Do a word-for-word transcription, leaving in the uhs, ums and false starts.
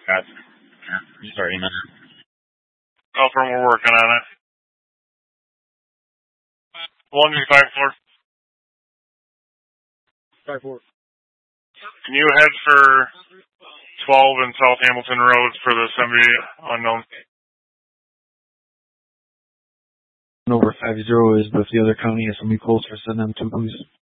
Gotcha. Yeah. Sorry, man. Confirm we're working on it. one five four. five four. Can you head for twelve and South Hamilton Road for the semi unknown? Over five zero is with the other county. It's going to be closer. Send them two, please.